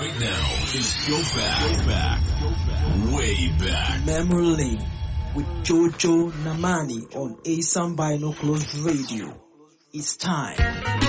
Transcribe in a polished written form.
right now is go back, way back. Memory Lane with Jojo Namani on Asam Binoculars Radio. It's time.